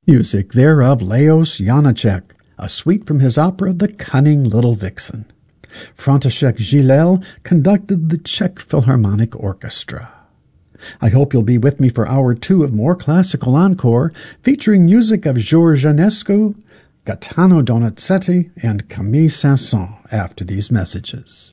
Music there of Leos Janáček, a suite from his opera The Cunning Little Vixen. František Žilel conducted the Czech Philharmonic Orchestra. I hope you'll be with me for Hour 2 of more classical encore, featuring music of George Enescu, Gaetano Donizetti, and Camille Saint-Saëns after these messages.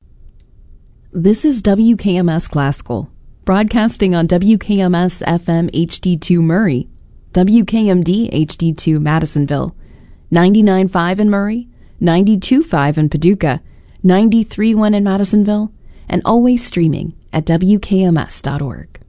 This is WKMS Classical, broadcasting on WKMS FM HD2 Murray, WKMD HD2 Madisonville, 99.5 in Murray, 92.5 in Paducah, 93.1 in Madisonville, and always streaming at WKMS.org.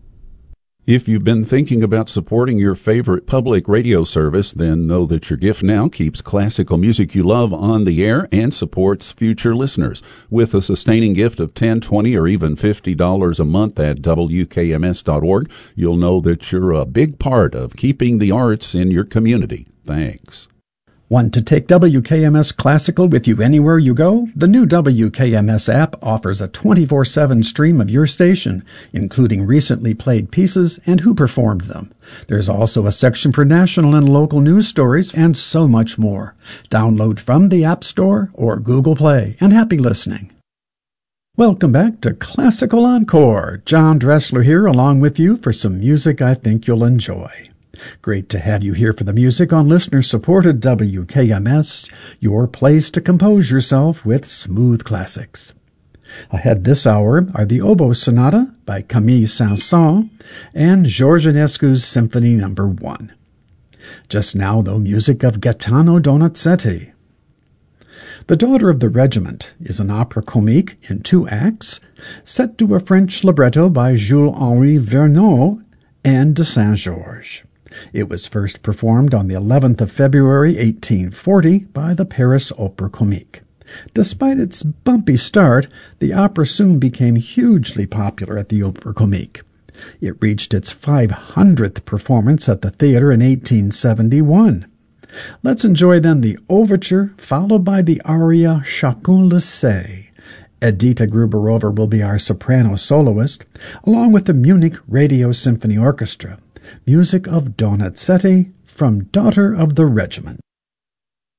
If you've been thinking about supporting your favorite public radio service, then know that your gift now keeps classical music you love on the air and supports future listeners. With a sustaining gift of $10, $20, or even $50 a month at WKMS.org, you'll know that you're a big part of keeping the arts in your community. Thanks. Want to take WKMS Classical with you anywhere you go? The new WKMS app offers a 24/7 stream of your station, including recently played pieces and who performed them. There's also a section for national and local news stories and so much more. Download from the App Store or Google Play, and happy listening. Welcome back to Classical Encore. John Dressler here along with you for some music I think you'll enjoy. Great to have you here for the music on listener-supported WKMS, your place to compose yourself with smooth classics. Ahead this hour are the Oboe Sonata by Camille Saint-Saëns and George Enescu's Symphony No. 1. Just now, though, music of Gaetano Donizetti. The Daughter of the Regiment is an opera comique in 2 acts, set to a French libretto by Jules-Henri Vernet and de Saint-Georges. It was first performed on the 11th of February, 1840, by the Paris Opera Comique. Despite its bumpy start, the opera soon became hugely popular at the Opera Comique. It reached its 500th performance at the theater in 1871. Let's enjoy then the overture, followed by the aria Chacun le sait. Edita Gruberova will be our soprano soloist, along with the Munich Radio Symphony Orchestra. Music of Donizetti from Daughter of the Regiment.